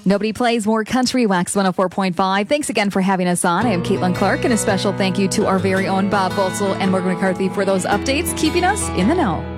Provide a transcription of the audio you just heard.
Nobody plays more country. Wax 104.5. Thanks again for having us on. I am Caitlin Clark, and a special thank you to our very own Bob Volzel and Morgan McCarthy for those updates, keeping us in the know.